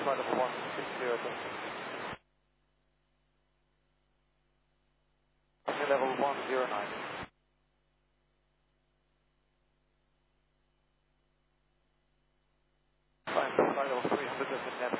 flight level 160. Level 109. Flight level 300 as a net